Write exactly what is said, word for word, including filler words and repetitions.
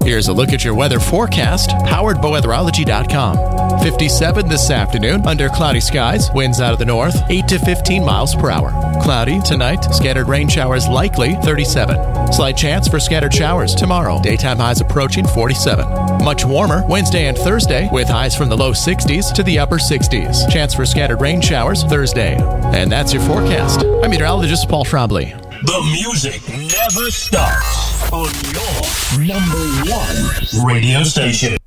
Here's a look at your weather forecast, powered by weatherology dot com. fifty-seven this afternoon, under cloudy skies, winds out of the north, eight to fifteen miles per hour. Cloudy tonight, scattered rain showers likely, thirty-seven. Slight chance for scattered showers tomorrow, daytime highs approaching forty-seven. Much warmer Wednesday and Thursday, with highs from the low sixties to the upper sixties. Chance for scattered rain showers Thursday. And that's your forecast. I'm meteorologist Paul Trombley. The music never stops on your number one radio station.